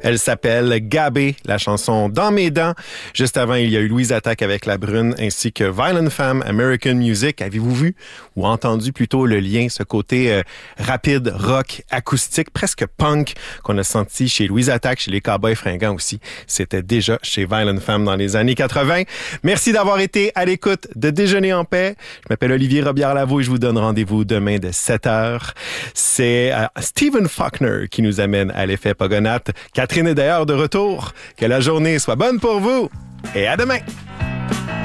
Elle s'appelle Gabé, la chanson Dans mes dents. Juste avant, il y a eu Louise Attaque avec La Brune, ainsi que Violent Femmes, American Music. Avez-vous vu ou entendu plutôt le lien, ce côté rapide, rock, acoustique, presque punk qu'on a senti chez Louise Attaque, chez les Cowboys Fringants aussi. C'était déjà chez Violent Femmes dans les années 80. Merci d'avoir été à l'écoute de Déjeuner en paix. Je m'appelle Olivier Robillard-Lavaux et je vous donne rendez-vous demain de 7h. C'est Stephen Faulkner qui nous amène à l'effet Pogonat. Catherine est d'ailleurs de retour. Que la journée soit bonne pour vous et à demain!